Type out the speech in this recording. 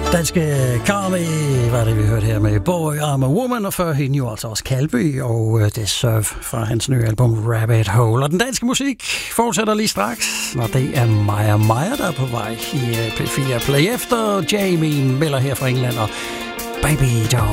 Danske Carly var det, vi hørte her med Boy I'm a Woman, og før hende jo altså også Kalby og det Surf fra hans nye album Rabbit Hole. Og den danske musik fortsætter lige straks, når det er Maja, der er på vej i P4 Play efter Jamie Miller her fra England og Baby Doll.